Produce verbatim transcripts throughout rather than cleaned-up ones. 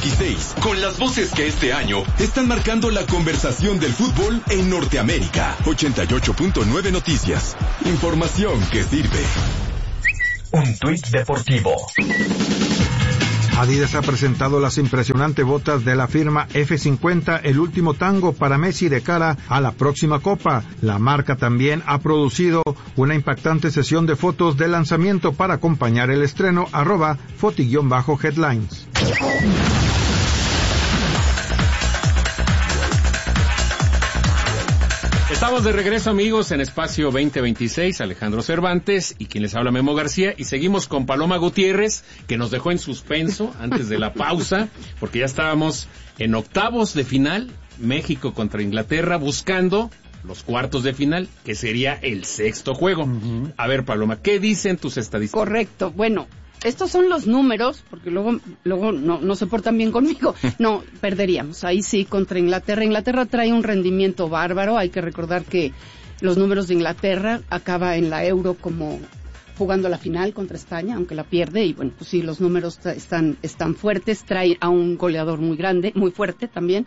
veintiséis, con las voces que este año están marcando la conversación del fútbol en Norteamérica. ochenta y ocho punto nueve Noticias. Información que sirve. Un tuit deportivo. Adidas ha presentado las impresionantes botas de la firma F cincuenta, el último tango para Messi de cara a la próxima Copa. La marca también ha producido una impactante sesión de fotos de lanzamiento para acompañar el estreno, arroba foti-headlines. Estamos de regreso, amigos, en Espacio veinte veintiséis, Alejandro Cervantes y quien les habla, Memo García, y seguimos con Paloma Gutiérrez, que nos dejó en suspenso antes de la pausa, porque ya estábamos en octavos de final, México contra Inglaterra, buscando los cuartos de final, que sería el sexto juego. Uh-huh. A ver, Paloma, ¿qué dicen tus estadísticas? Correcto, bueno, estos son los números, porque luego luego no, no se portan bien conmigo. No, perderíamos. Ahí sí, contra Inglaterra. Inglaterra trae un rendimiento bárbaro. Hay que recordar que los números de Inglaterra acaba en la Euro como jugando la final contra España, aunque la pierde. Y bueno, pues sí, los números están, están fuertes. Trae a un goleador muy grande, muy fuerte también.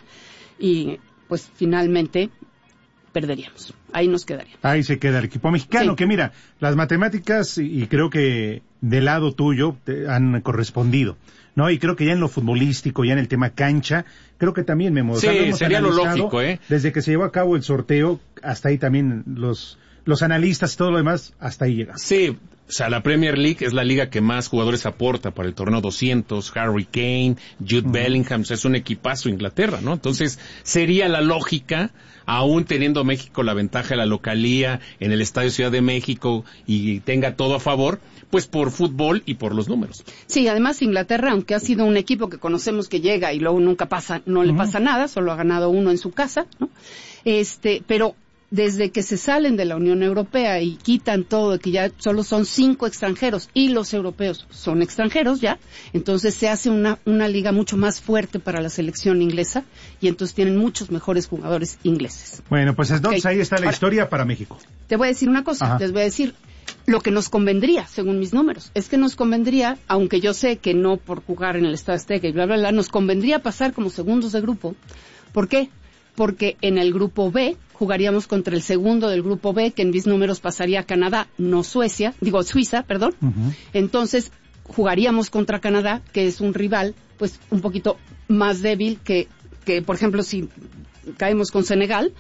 Y pues finalmente perderíamos. Ahí nos quedaría. Ahí se queda el equipo mexicano, sí. Que mira, las matemáticas, y creo que del lado tuyo te han correspondido, ¿no? Y creo que ya en lo futbolístico, ya en el tema cancha, creo que también me Sí, sería lo lógico, ¿eh? Desde que se llevó a cabo el sorteo, hasta ahí también los los analistas y todo lo demás, hasta ahí llega. Sí, o sea, la Premier League es la liga que más jugadores aporta para el torneo doscientos, Harry Kane, Jude uh-huh. Bellingham, o sea, es un equipazo Inglaterra, ¿no? Entonces, sería la lógica, aún teniendo México la ventaja de la localía en el Estadio Ciudad de México y tenga todo a favor, pues por fútbol y por los números. Sí, además Inglaterra, aunque ha sido un equipo que conocemos que llega y luego nunca pasa, no le uh-huh. pasa nada, solo ha ganado uno en su casa, ¿no? Este, pero desde que se salen de la Unión Europea y quitan todo, que ya solo son cinco extranjeros y los europeos son extranjeros ya, entonces se hace una, una liga mucho más fuerte para la selección inglesa y entonces tienen muchos mejores jugadores ingleses. Bueno, pues entonces okay. Ahí está la Ahora, historia para México. Te voy a decir una cosa, Ajá. les voy a decir lo que nos convendría, según mis números, es que nos convendría, aunque yo sé que no por jugar en el Estadio Azteca y bla, bla, bla, nos convendría pasar como segundos de grupo. ¿Por qué? Porque en el grupo B jugaríamos contra el segundo del grupo B, que en mis números pasaría a Canadá, no Suecia, digo Suiza, perdón. Uh-huh. Entonces jugaríamos contra Canadá, que es un rival, pues un poquito más débil que, que por ejemplo, si caemos con Senegal.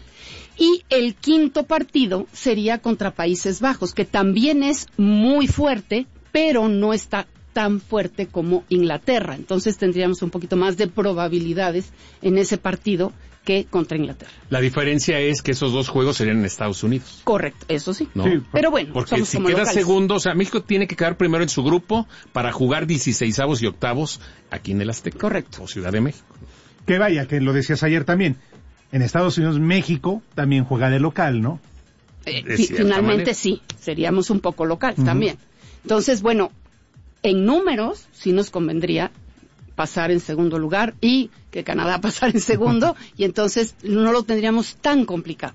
Y el quinto partido sería contra Países Bajos, que también es muy fuerte, pero no está tan fuerte como Inglaterra. Entonces tendríamos un poquito más de probabilidades en ese partido que contra Inglaterra. La diferencia es que esos dos juegos serían en Estados Unidos. Correcto, eso sí. ¿No? Sí, pero bueno, porque somos si como queda locales. segundo, o sea, México tiene que quedar primero en su grupo para jugar dieciseisavos y octavos aquí en el Azteca. Correcto. O Ciudad de México. Que vaya, que lo decías ayer también. En Estados Unidos, México también juega de local, ¿no? Eh, fi- finalmente manera. Sí, seríamos un poco local uh-huh. también. Entonces, bueno, en números sí nos convendría pasar en segundo lugar y que Canadá pasara en segundo y entonces no lo tendríamos tan complicado.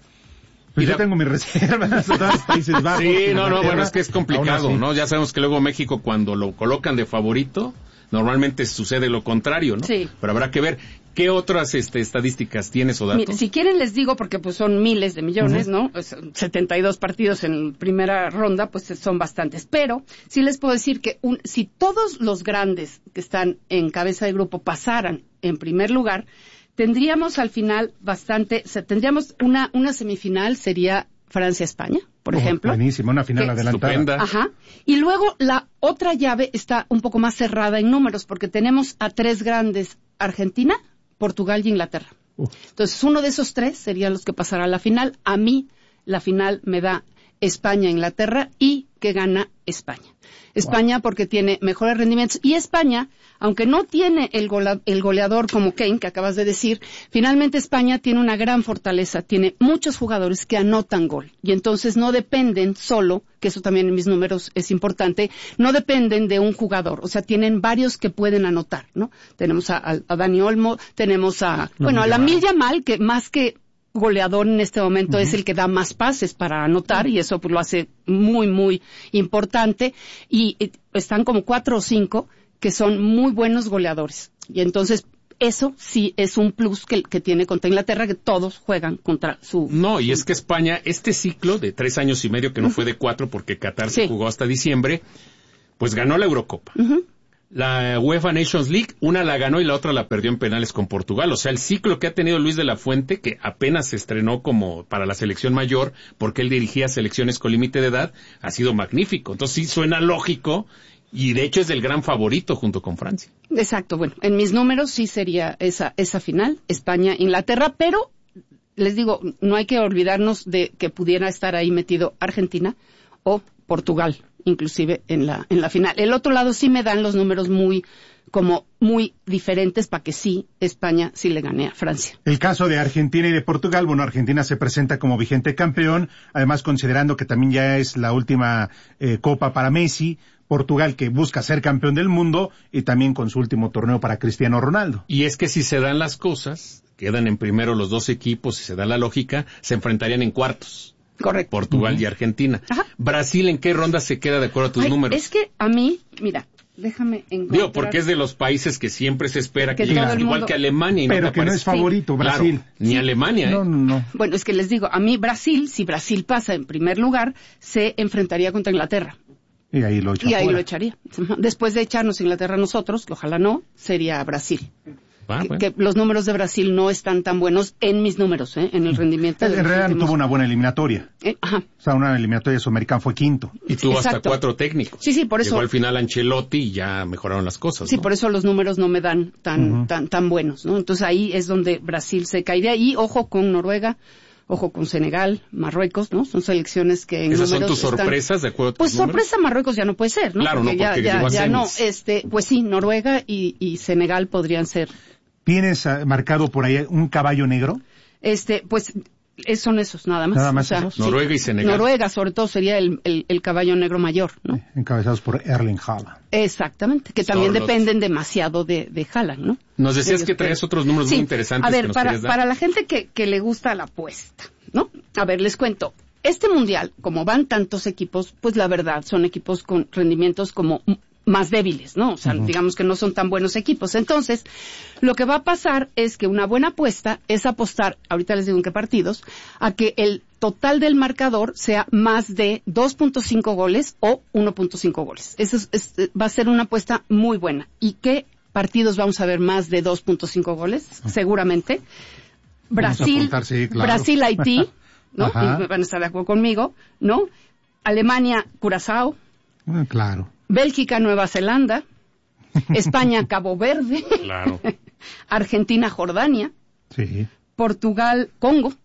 Pues yo tengo mis reservas, todos Países Bajos. Sí, no, no, bueno, es que es complicado, ¿no? Ya sabemos que luego México cuando lo colocan de favorito, normalmente sucede lo contrario, ¿no? Sí. Pero habrá que ver qué otras este, estadísticas tienes o datos. Mira, si quieren les digo, porque pues son miles de millones, uh-huh. ¿no? Pues, setenta y dos partidos en primera ronda, pues son bastantes. Pero sí les puedo decir que un, si todos los grandes que están en cabeza de grupo pasaran en primer lugar, tendríamos al final bastante, se, tendríamos una, una semifinal, sería Francia-España, por oh, ejemplo. Buenísimo, una final adelantada. Estupenda. Ajá. Y luego la otra llave está un poco más cerrada en números, porque tenemos a tres grandes, Argentina, Portugal y Inglaterra. Uh. Entonces, uno de esos tres serían los que pasará a la final. A mí, la final me da España-Inglaterra y que gana España. España wow. porque tiene mejores rendimientos. Y España, aunque no tiene el, gola, el goleador como Kane, que acabas de decir, finalmente España tiene una gran fortaleza. Tiene muchos jugadores que anotan gol. Y entonces no dependen solo, que eso también en mis números es importante, no dependen de un jugador. O sea, tienen varios que pueden anotar, ¿no? Tenemos a, a, a Dani Olmo, tenemos a, no, bueno, a Lamine Yamal, que más que goleador en este momento uh-huh. es el que da más pases para anotar y eso pues lo hace muy, muy importante. Y eh, están como cuatro o cinco que son muy buenos goleadores. Y entonces, eso sí es un plus que, que tiene contra Inglaterra, que todos juegan contra su... No, y es que España, este ciclo de tres años y medio, que no fue de cuatro porque Qatar sí. se jugó hasta diciembre, pues ganó la Eurocopa. Uh-huh. La UEFA Nations League, una la ganó y la otra la perdió en penales con Portugal. O sea, el ciclo que ha tenido Luis de la Fuente, que apenas se estrenó como para la selección mayor, porque él dirigía selecciones con límite de edad, ha sido magnífico. Entonces sí suena lógico y de hecho es el gran favorito junto con Francia. Exacto, bueno, en mis números sí sería esa, esa final, España-Inglaterra, pero les digo, no hay que olvidarnos de que pudiera estar ahí metido Argentina o Portugal, inclusive en la en la final. El otro lado sí me dan los números muy como muy diferentes para que sí España sí le gane a Francia. El caso de Argentina y de Portugal, bueno, Argentina se presenta como vigente campeón, además considerando que también ya es la última eh, copa para Messi, Portugal que busca ser campeón del mundo y también con su último torneo para Cristiano Ronaldo. Y es que si se dan las cosas, quedan en primero los dos equipos y se da la lógica, se enfrentarían en cuartos. Correcto. Portugal uh-huh. y Argentina. Ajá. ¿Brasil en qué ronda se queda de acuerdo a tus Ay, números? Es que a mí, mira, déjame encontrar... Digo, porque es de los países que siempre se espera que, que llegue, igual mundo... que Alemania. Y Pero no que no es favorito, sí. Brasil. Claro, ni sí. Alemania, ¿eh? No, no, no. Bueno, es que les digo, a mí Brasil, si Brasil pasa en primer lugar, se enfrentaría contra Inglaterra. Y ahí lo echa Y ahí fuera. lo echaría. Después de echarnos Inglaterra a nosotros, que ojalá no, sería Brasil. Ah, que, bueno. que los números de Brasil no están tan buenos en mis números, ¿eh? En el rendimiento. En realidad últimos... tuvo una buena eliminatoria. Eh, ajá. O sea, una eliminatoria sudamericana fue quinto. Y tuvo Exacto. hasta cuatro técnicos. Sí, sí, por eso. Llegó al final Ancelotti y ya mejoraron las cosas, Sí, ¿no? por eso los números no me dan tan, Uh-huh. tan, tan buenos, ¿no? Entonces ahí es donde Brasil se caería. Y ojo con Noruega, ojo con Senegal, Marruecos, ¿no? Son selecciones que en ¿Esas son números tus sorpresas están... de acuerdo a tus Pues números? sorpresa Marruecos ya no puede ser, ¿no? Claro, porque no, porque ya, llegó a ya, ya no, semis. este, pues sí, Noruega y, y Senegal podrían ser. ¿Tienes uh, marcado por ahí un caballo negro? Este, pues es, son esos, nada más. Nada más o sea, esos. sí. Noruega y Senegal. Noruega, sobre todo, sería el, el, el caballo negro mayor, ¿no? Eh, encabezados por Erling Haaland. Exactamente, que también Son los- dependen demasiado de, de Haaland, ¿no? Nos decías Ellos que traías pueden- otros números Sí, muy interesantes a ver, que nos para, querías dar. para la gente que, que le gusta la apuesta, ¿no? A ver, les cuento. Este mundial, como van tantos equipos, pues la verdad, son equipos con rendimientos como m- más débiles, ¿no? O sea, uh-huh. digamos que no son tan buenos equipos. Entonces, lo que va a pasar es que una buena apuesta es apostar, ahorita les digo en qué partidos, a que el total del marcador sea más de dos punto cinco goles o uno punto cinco goles. Eso es, es, va a ser una apuesta muy buena. ¿Y qué partidos vamos a ver más de dos punto cinco goles? Uh-huh. Seguramente. Brasil, apuntar, sí, claro. Brasil-Haití, ¿no? Ajá. Y van a estar de acuerdo conmigo, ¿no? Alemania-Curazao. Ah, claro. Bélgica-Nueva Zelanda. España-Cabo Verde. Claro. Argentina-Jordania. Sí. Portugal-Congo.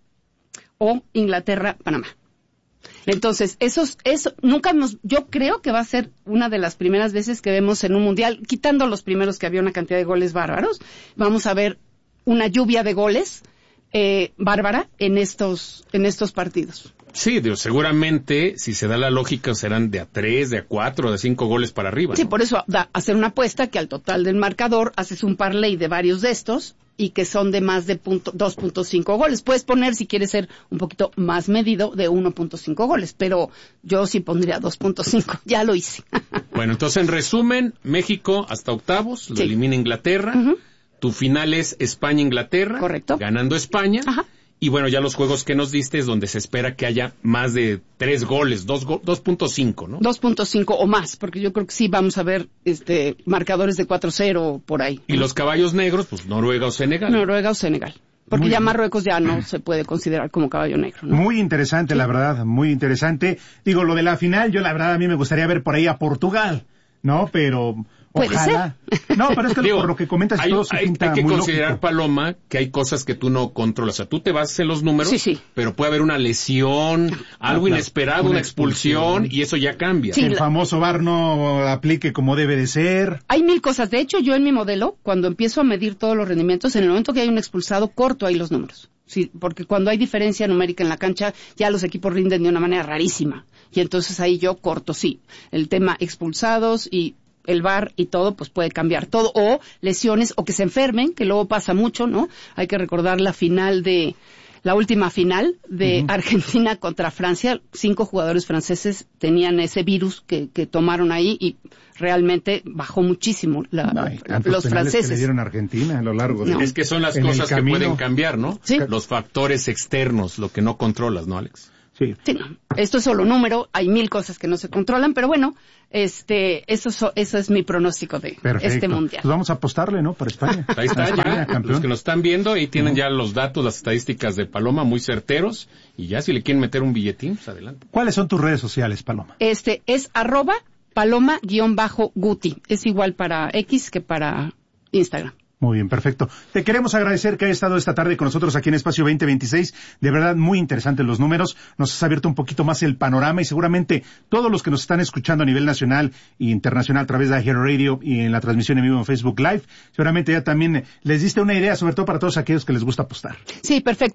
O Inglaterra-Panamá. Entonces, esos, eso, nunca nos, yo creo que va a ser una de las primeras veces que vemos en un mundial, quitando los primeros que había una cantidad de goles bárbaros, vamos a ver una lluvia de goles eh, bárbara en estos, en estos partidos. Sí, digo, seguramente, si se da la lógica, serán de a tres, de a cuatro, de a cinco goles para arriba. Sí, ¿no? por eso da, hacer una apuesta que al total del marcador haces un parlay de varios de estos y que son de más de punto, dos punto cinco goles. Puedes poner, si quieres ser un poquito más medido, de uno punto cinco goles, pero yo sí pondría dos punto cinco. Ya lo hice. Bueno, entonces, en resumen, México hasta octavos, lo Sí. elimina Inglaterra. Uh-huh. Tu final es España-Inglaterra. Correcto. Ganando España. Ajá. Y bueno, ya los juegos que nos diste es donde se espera que haya más de tres goles, dos go- dos punto cinco, ¿no? dos punto cinco o más, porque yo creo que sí vamos a ver este marcadores de cuatro cero por ahí. Y los caballos negros, pues Noruega o Senegal. Noruega o Senegal. Porque Muy ya bien. Marruecos ya no se puede considerar como caballo negro, ¿no? Muy interesante, la verdad, muy interesante. Digo, lo de la final, yo la verdad a mí me gustaría ver por ahí a Portugal, ¿no? Pero Puede ojalá. No, pero es que Digo, por lo que comentas hay, todo se hay, pinta hay que muy considerar, lógico. Paloma, que hay cosas que tú no controlas. O sea, tú te basas en los números, Sí, sí. pero puede haber una lesión, algo claro. inesperado, Una una expulsión, expulsión. y eso ya cambia. Sí. Que el la- famoso V A R no aplique como debe de ser. Hay mil cosas. De hecho, yo en mi modelo, cuando empiezo a medir todos los rendimientos, en el momento que hay un expulsado, corto ahí los números. Sí, porque cuando hay diferencia numérica en la cancha, ya los equipos rinden de una manera rarísima. Y entonces ahí yo corto, sí. El tema expulsados y el V A R y todo, pues puede cambiar todo. O lesiones, o que se enfermen, que luego pasa mucho, ¿no? Hay que recordar la final de la última final de uh-huh. Argentina contra Francia. Cinco jugadores franceses tenían ese virus que, que tomaron ahí y realmente bajó muchísimo la, no, los franceses. Que le dieron a Argentina a lo largo de no. Es que son las cosas que pueden cambiar, ¿no? ¿Sí? Los factores externos, lo que no controlas, ¿no, Alex? Sí. Sí, no. Esto es solo número, hay mil cosas que no se controlan, pero bueno, este, eso, so, eso es mi pronóstico de Perfecto. este mundial. Pues vamos a apostarle, ¿no? Para España. Ahí está, España, ya, campeón. los que nos están viendo, ahí tienen uh-huh. ya los datos, las estadísticas de Paloma muy certeros, y ya si le quieren meter un billetín, pues adelante. ¿Cuáles son tus redes sociales, Paloma? Este, es arroba paloma-guti, es igual para X que para Instagram. Muy bien, perfecto. Te queremos agradecer que hayas estado esta tarde con nosotros aquí en Espacio veinte veintiséis. De verdad, muy interesantes los números. Nos has abierto un poquito más el panorama y seguramente todos los que nos están escuchando a nivel nacional e internacional a través de Hero Radio y en la transmisión en vivo en Facebook Live, seguramente ya también les diste una idea, sobre todo para todos aquellos que les gusta apostar. Sí, perfecto.